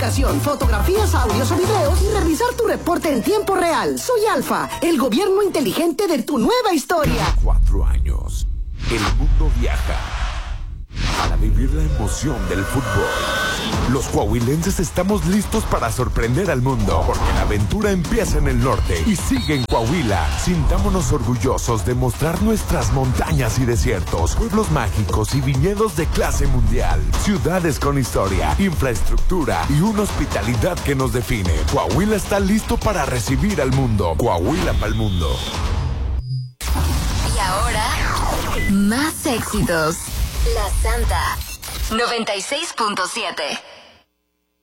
ubicación, fotografías, audios o videos y revisar tu reporte en tiempo real. Soy Alfa, el gobierno inteligente de tu nueva historia. 4 años. El mundo viaja para vivir la emoción del fútbol. Los coahuilenses estamos listos para sorprender al mundo, porque la aventura empieza en el norte y sigue en Coahuila. Sintámonos orgullosos de mostrar nuestras montañas y desiertos, pueblos mágicos y viñedos de clase mundial, ciudades con historia, infraestructura y una hospitalidad que nos define. Coahuila está listo para recibir al mundo. Coahuila para el mundo. Y ahora, más éxitos. La Santa 96.7.